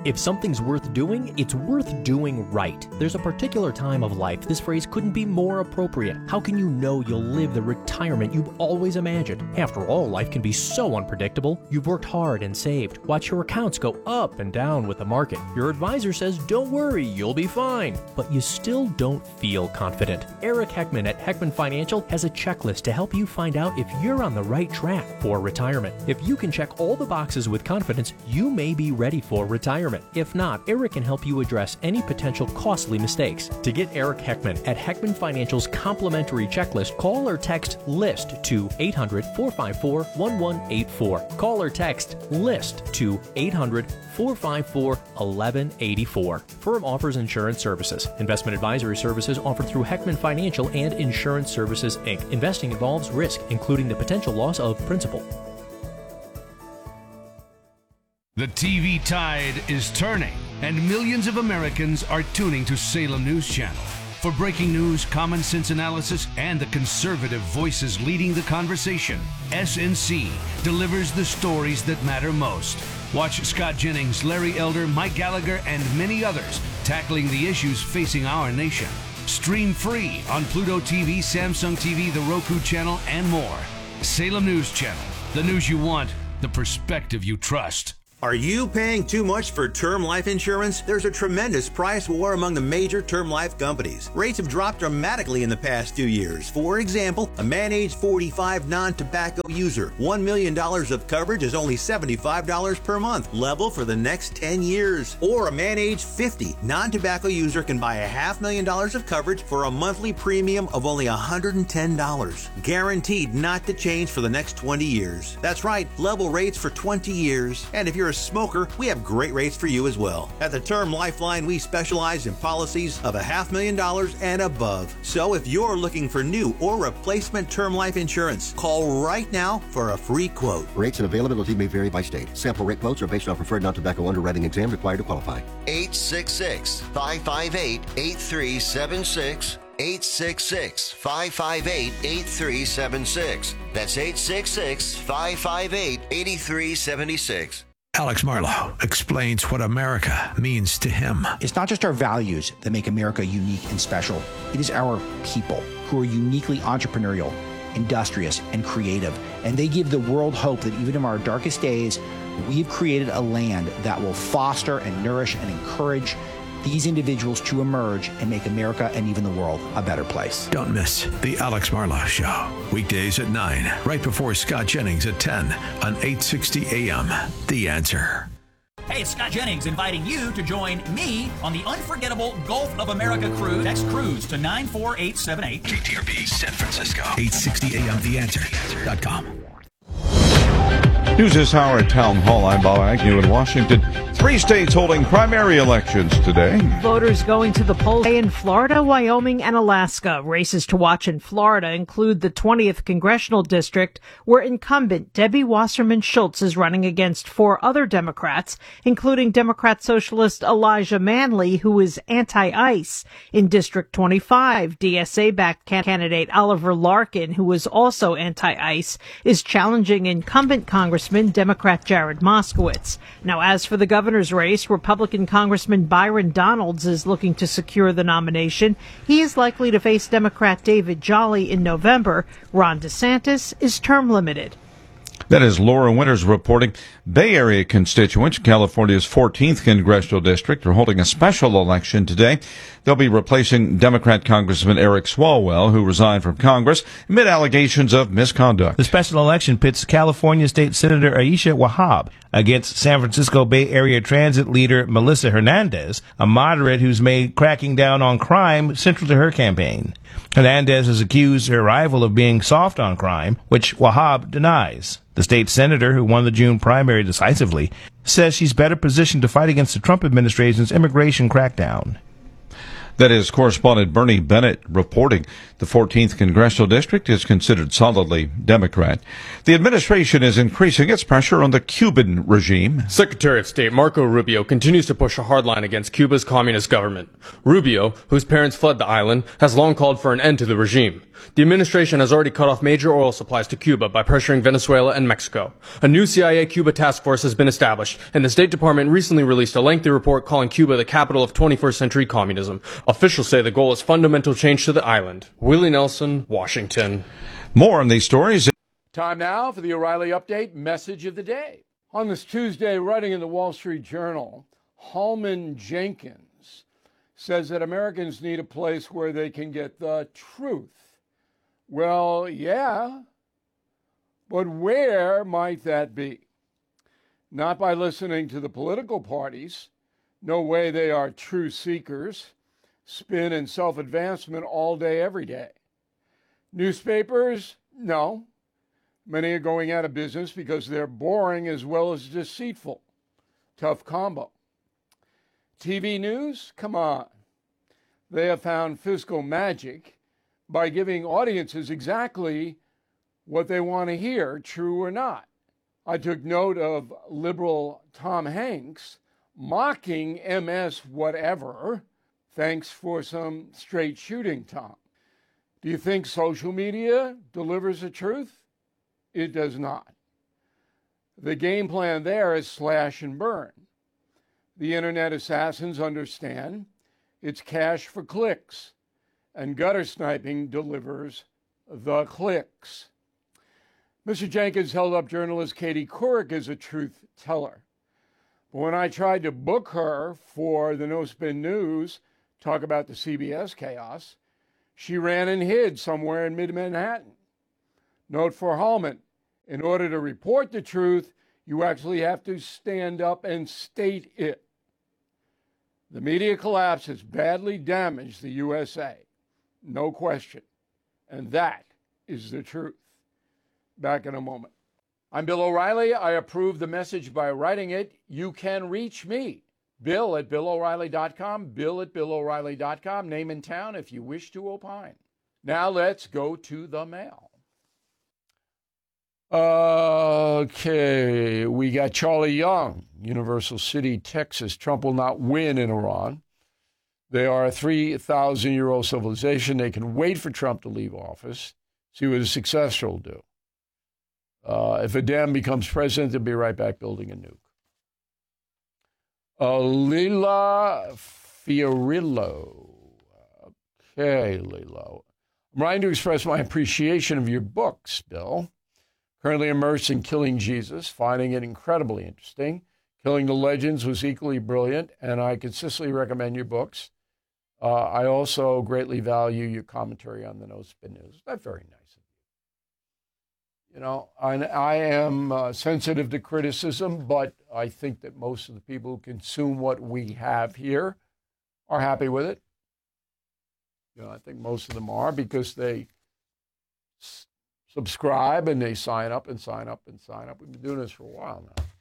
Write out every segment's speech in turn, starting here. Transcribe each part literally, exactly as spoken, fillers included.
If something's worth doing, it's worth doing right. There's a particular time of life this phrase couldn't be more appropriate. How can you know you'll live the retirement you've always imagined? After all, life can be so unpredictable. You've worked hard and saved. Watch your accounts go up and down with the market. Your advisor says, don't worry, you'll be fine. But you still don't feel confident. Eric Heckman at Heckman Financial has a checklist to help you find out if you're on the right track for retirement. If you can check all the boxes with confidence, you may be ready for retirement. If not, Eric can help you address any potential costly mistakes. To get Eric Heckman at Heckman Financial's complimentary checklist, call or text LIST to eight hundred, four five four, one one eight four. Call or text LIST to eight hundred, four five four, one one eight four. Firm offers insurance services. Investment advisory services offered through Heckman Financial and Insurance Services, Incorporated. Investing involves risk, including the potential loss of principal. The T V tide is turning, and millions of Americans are tuning to Salem News Channel. For breaking news, common sense analysis, and the conservative voices leading the conversation, S N C delivers the stories that matter most. Watch Scott Jennings, Larry Elder, Mike Gallagher, and many others tackling the issues facing our nation. Stream free on Pluto T V, Samsung T V, the Roku channel, and more. Salem News Channel. The news you want, the perspective you trust. Are you paying too much for term life insurance? There's a tremendous price war among the major term life companies. Rates have dropped dramatically in the past two years. For example, a man age forty-five non-tobacco user, one million dollars of coverage is only seventy-five dollars per month, level for the next ten years. Or a man age fifty non-tobacco user can buy a half million dollars of coverage for a monthly premium of only one hundred ten dollars. Guaranteed not to change for the next twenty years. That's right, level rates for twenty years. And if you're a smoker, we have great rates for you as well. At the Term Lifeline, we specialize in policies of a half million dollars and above. So if you're looking for new or replacement term life insurance, call right now for a free quote. Rates and availability may vary by state. Sample rate quotes are based on preferred non-tobacco underwriting exam required to qualify. eight six six, five five eight, eight three seven six. eight six six, five five eight, eight three seven six. That's eight six six, five five eight, eight three seven six. Alex Marlowe explains what America means to him. It's not just our values that make America unique and special. It is our people who are uniquely entrepreneurial, industrious, and creative. And they give the world hope that even in our darkest days, we've created a land that will foster and nourish and encourage these individuals to emerge and make America and even the world a better place. Don't miss the Alex Marlowe Show. Weekdays at nine, right before Scott Jennings at ten on eight sixty A M. The Answer. Hey, it's Scott Jennings inviting you to join me on the unforgettable Gulf of America cruise. Text cruise to nine four eight seven eight. K T R P San Francisco. eight sixty A M The Answer dot com. News this hour at Town Hall. I'm Bob Agnew in Washington. Three states holding primary elections today. Voters going to the polls in Florida, Wyoming, and Alaska. Races to watch in Florida include the twentieth Congressional District, where incumbent Debbie Wasserman Schultz is running against four other Democrats, including Democrat Socialist Elijah Manley, who is anti-ICE. In District twenty-five, D S A-backed candidate Oliver Larkin, who is also anti-ICE, is challenging incumbent Congressman Democrat Jared Moskowitz. Now, as for the governor's race, Republican Congressman Byron Donalds is looking to secure the nomination. He is likely to face Democrat David Jolly in November. Ron DeSantis is term limited. That is Laura Winters reporting. Bay Area constituents, California's fourteenth congressional district, are holding a special election today. They'll be replacing Democrat Congressman Eric Swalwell, who resigned from Congress amid allegations of misconduct. The special election pits California State Senator Aisha Wahab against San Francisco Bay Area Transit leader Melissa Hernandez, a moderate who's made cracking down on crime central to her campaign. Hernandez has accused her rival of being soft on crime, which Wahab denies. The state senator, who won the June primary decisively, says she's better positioned to fight against the Trump administration's immigration crackdown. That is correspondent Bernie Bennett reporting. The fourteenth Congressional District is considered solidly Democrat. The administration is increasing its pressure on the Cuban regime. Secretary of State Marco Rubio continues to push a hard line against Cuba's communist government. Rubio, whose parents fled the island, has long called for an end to the regime. The administration has already cut off major oil supplies to Cuba by pressuring Venezuela and Mexico. A new C I A Cuba task force has been established, and the State Department recently released a lengthy report calling Cuba the capital of twenty-first century communism. Officials say the goal is fundamental change to the island. Willie Nelson, Washington. More on these stories. Time now for the O'Reilly Update message of the day. On this Tuesday, writing in the Wall Street Journal, Holman Jenkins says that Americans need a place where they can get the truth. Well, yeah, but where might that be? Not by listening to the political parties. No way, they are true seekers. Spin and self-advancement all day, every day. Newspapers? No. Many are going out of business because they're boring as well as deceitful. Tough combo. T V news? Come on. They have found fiscal magic by giving audiences exactly what they want to hear, true or not. I took note of liberal Tom Hanks mocking M S whatever. Thanks for some straight shooting, Tom. Do you think social media delivers the truth? It does not. The game plan there is slash and burn. The internet assassins understand it's cash for clicks, and gutter sniping delivers the clicks. Mister Jenkins held up journalist Katie Couric as a truth teller. But when I tried to book her for the No Spin News, talk about the C B S chaos, she ran and hid somewhere in mid-Manhattan. Note for Holman, in order to report the truth, you actually have to stand up and state it. The media collapse has badly damaged the U S A. No question. And that is the truth. Back in a moment. I'm Bill O'Reilly. I approve the message by writing it. You can reach me. Bill at Bill O'Reilly dot com. Bill at Bill O'Reilly dot com. Name and town if you wish to opine. Now let's go to the mail. Okay, we got Charlie Young, Universal City, Texas. Trump will not win in Iran. They are a three thousand year old civilization. They can wait for Trump to leave office, see what his successor will do. Uh, if a Dem becomes president, they'll be right back building a nuke. Uh, Lila Fiorillo. Okay, Lila. I'm writing to express my appreciation of your books, Bill. Currently immersed in Killing Jesus, finding it incredibly interesting. Killing the Legends was equally brilliant, and I consistently recommend your books. Uh, I also greatly value your commentary on the No Spin News. That's very nice of you. You know, I, I am uh, sensitive to criticism, but I think that most of the people who consume what we have here are happy with it. You know, I think most of them are because they s- subscribe and they sign up and sign up and sign up. We've been doing this for a while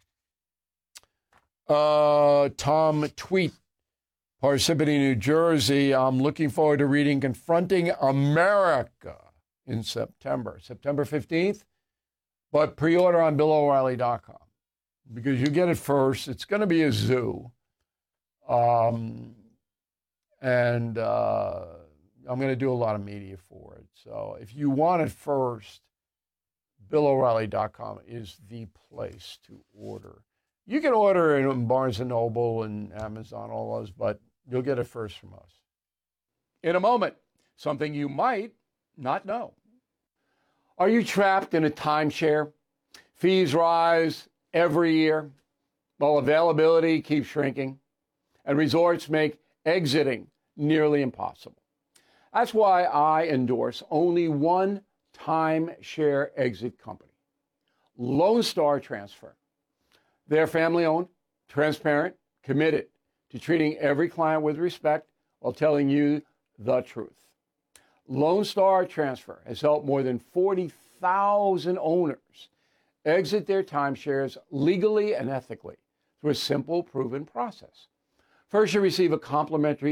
now. Uh, Tom Tweet, Parsippany, New Jersey. I'm looking forward to reading Confronting America in September, September fifteenth. But pre-order on Bill O'Reilly dot com because you get it first. It's going to be a zoo. Um, and uh, I'm going to do a lot of media for it. So if you want it first, Bill O'Reilly dot com is the place to order. You can order it in Barnes and Noble and Amazon, all those, but you'll get it first from us. In a moment, something you might not know. Are you trapped in a timeshare? Fees rise every year, while availability keeps shrinking, and resorts make exiting nearly impossible. That's why I endorse only one timeshare exit company, Lone Star Transfer. They're family-owned, transparent, committed to treating every client with respect while telling you the truth. Lone Star Transfer has helped more than forty thousand owners exit their timeshares legally and ethically through a simple, proven process. First, you receive a complimentary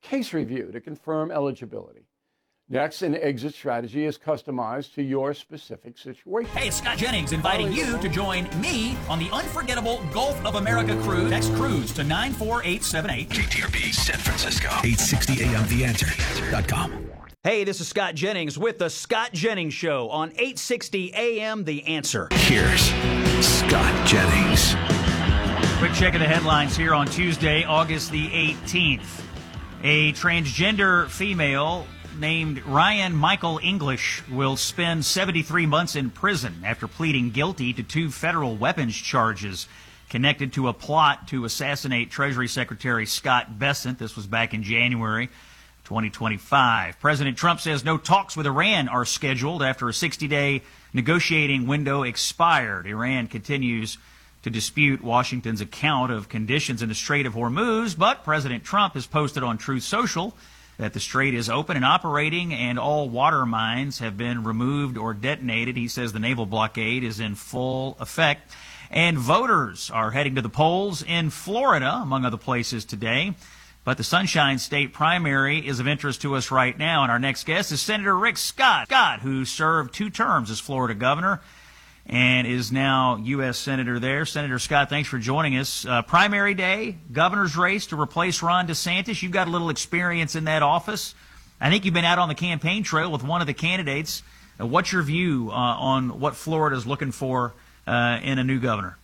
case review to confirm eligibility. Next, an exit strategy is customized to your specific situation. Hey, it's Scott Jennings inviting you to join me on the unforgettable Gulf of America cruise. Text cruise to nine four eight seven eight. K T R P San Francisco, eight sixty A M the answer dot com. Hey, this is Scott Jennings with the Scott Jennings Show on eight sixty A M The Answer. Here's Scott Jennings. Quick check of the headlines here on Tuesday, August the eighteenth. A transgender female named Ryan Michael English will spend seventy-three months in prison after pleading guilty to two federal weapons charges connected to a plot to assassinate Treasury Secretary Scott Bessent. This was back in January twenty twenty-five. President Trump says no talks with Iran are scheduled after a sixty-day negotiating window expired. Iran continues to dispute Washington's account of conditions in the Strait of Hormuz, but President Trump has posted on Truth Social that the strait is open and operating and all water mines have been removed or detonated. He says the naval blockade is in full effect. And voters are heading to the polls in Florida, among other places today. But the Sunshine State primary is of interest to us right now. And our next guest is Senator Rick Scott, Scott, who served two terms as Florida governor and is now U S Senator there. Senator Scott, thanks for joining us. Uh, primary day, governor's race to replace Ron DeSantis. You've got a little experience in that office. I think you've been out on the campaign trail with one of the candidates. Uh, what's your view uh, on what Florida is looking for uh, in a new governor?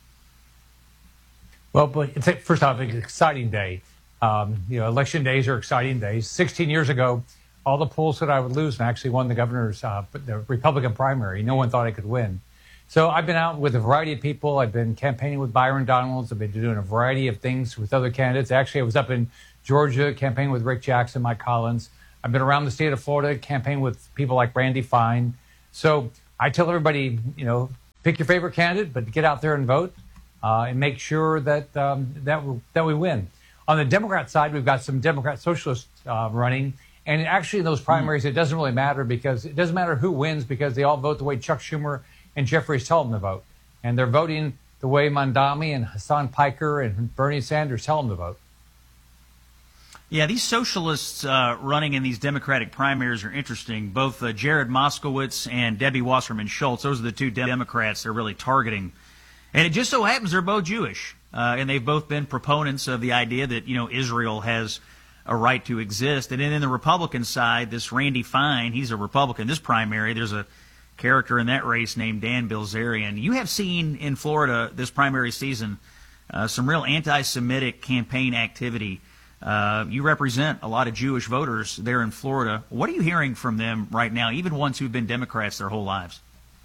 Well, but it's a, first off, it's an exciting day. Um, you know, election days are exciting days. sixteen years ago, all the polls said I would lose, and I actually won the governor's, uh, the Republican primary. No one thought I could win. So I've been out with a variety of people. I've been campaigning with Byron Donalds. I've been doing a variety of things with other candidates. Actually, I was up in Georgia campaigning with Rick Jackson, Mike Collins. I've been around the state of Florida campaigning with people like Randy Fine. So I tell everybody, you know, pick your favorite candidate, but get out there and vote uh, and make sure that um, that, that we win. On the Democrat side, we've got some Democrat socialists uh, running. And actually, in those primaries, it doesn't really matter because it doesn't matter who wins because they all vote the way Chuck Schumer and Jeffries tell them to vote. And they're voting the way Mondami and Hassan Piker and Bernie Sanders tell them to vote. Yeah, these socialists uh, running in these Democratic primaries are interesting. Both uh, Jared Moskowitz and Debbie Wasserman Schultz, those are the two Democrats they're really targeting. And it just so happens they're both Jewish. Uh, and they've both been proponents of the idea that, you know, Israel has a right to exist. And then in the Republican side, this Randy Fine, he's a Republican. This primary, there's a character in that race named Dan Bilzerian. You have seen in Florida this primary season uh, some real anti-Semitic campaign activity. Uh, you represent a lot of Jewish voters there in Florida. What are you hearing from them right now, even ones who've been Democrats their whole lives?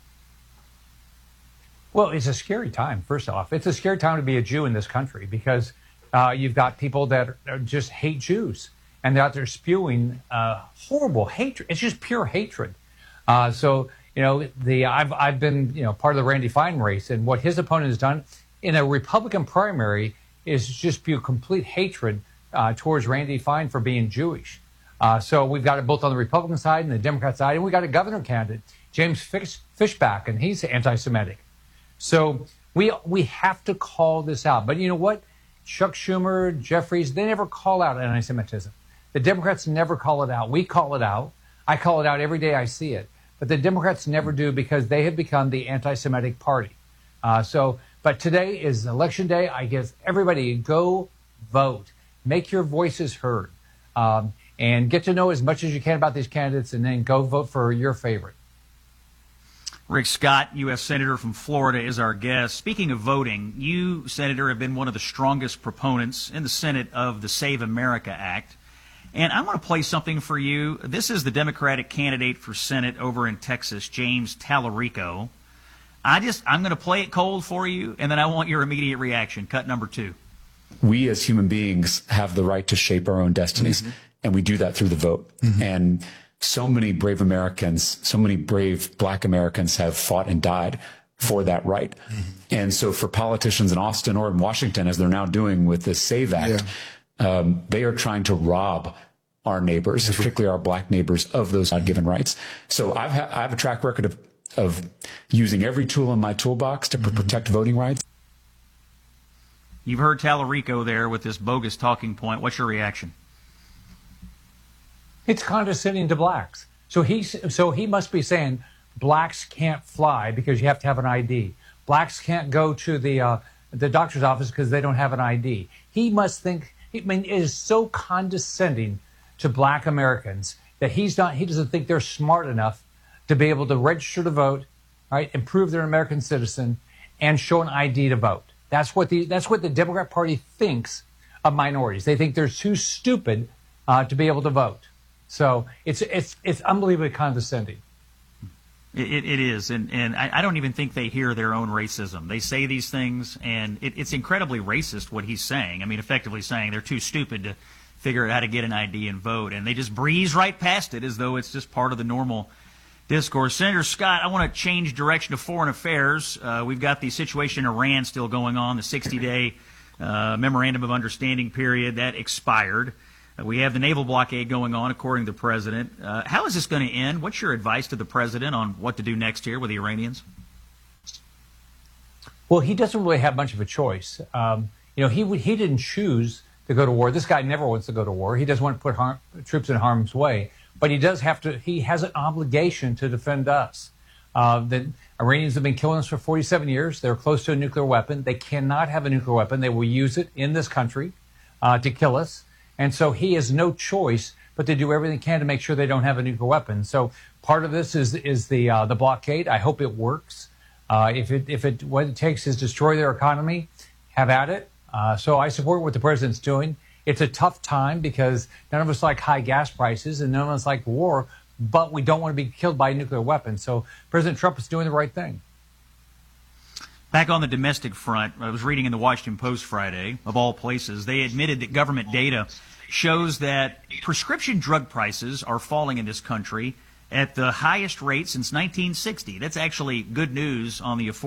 Well, it's a scary time, first off. It's a scary time to be a Jew in this country because uh, you've got people that just hate Jews, and they're out there spewing uh, horrible hatred. It's just pure hatred. Uh, so, you know, the I've I've been, you know, part of the Randy Fine race, and what his opponent has done in a Republican primary is just spew complete hatred uh, towards Randy Fine for being Jewish. Uh, so we've got it both on the Republican side and the Democrat side, and we got a governor candidate, James Fish, Fishback, and he's anti-Semitic. So we we have to call this out. But you know what? Chuck Schumer, Jeffries, they never call out anti-Semitism. The Democrats never call it out. We call it out. I call it out every day I see it. But the Democrats never do because they have become the anti-Semitic party. Uh, so, but today is election day. I guess everybody go vote. Make your voices heard. Um, and get to know as much as you can about these candidates and then go vote for your favorite. Rick Scott, U S Senator from Florida, is our guest. Speaking of voting, you, Senator, have been one of the strongest proponents in the Senate of the Save America Act. And I want to play something for you. This is the Democratic candidate for Senate over in Texas, James Tallarico. I just, I'm going to play it cold for you, and then I want your immediate reaction. Cut number two. We as human beings have the right to shape our own destinies, mm-hmm. and we do that through the vote. Mm-hmm. And so many brave Americans, so many brave black Americans have fought and died for that right. Mm-hmm. And so for politicians in Austin or in Washington, as they're now doing with the SAVE Act, yeah. um, they are trying to rob our neighbors, mm-hmm. particularly our black neighbors, of those God-given rights. So I've ha- I have a track record of, of using every tool in my toolbox to mm-hmm. protect voting rights. You've heard Tallarico there with this bogus talking point. What's your reaction? It's condescending to blacks. So he, so he must be saying blacks can't fly because you have to have an I D. Blacks can't go to the uh, the doctor's office because they don't have an I D. He must think. I mean, it is so condescending to black Americans that he's not. He doesn't think they're smart enough to be able to register to vote, right, and prove they're an American citizen, and show an I D to vote. That's what the that's what the Democrat Party thinks of minorities. They think they're too stupid uh, to be able to vote. So it's it's it's unbelievably condescending. It, it is, and, and I, I don't even think they hear their own racism. They say these things, and it, it's incredibly racist what he's saying. I mean, effectively saying they're too stupid to figure out how to get an I D and vote, and they just breeze right past it as though it's just part of the normal discourse. Senator Scott, I want to change direction to foreign affairs. Uh, we've got the situation in Iran still going on, the sixty-day uh, memorandum of understanding period that expired. Uh, we have the naval blockade going on, according to the president. Uh, how is this going to end? What's your advice to the president on what to do next year with the Iranians? Well, he doesn't really have much of a choice. Um, you know, he he didn't choose to go to war. This guy never wants to go to war. He doesn't want to put harm, troops in harm's way. But he does have to. He has an obligation to defend us. Uh, the Iranians have been killing us for forty-seven years. They're close to a nuclear weapon. They cannot have a nuclear weapon. They will use it in this country uh, to kill us. And so he has no choice but to do everything he can to make sure they don't have a nuclear weapon. So part of this is is the uh, the blockade. I hope it works. Uh, if it if it what it takes is destroy their economy, have at it. Uh, so I support what the president's doing. It's a tough time because none of us like high gas prices and none of us like war, but we don't want to be killed by a nuclear weapon. So President Trump is doing the right thing. Back on the domestic front, I was reading in the Washington Post Friday, of all places, they admitted that government data shows that prescription drug prices are falling in this country at the highest rate since nineteen sixty. That's actually good news on the affordability.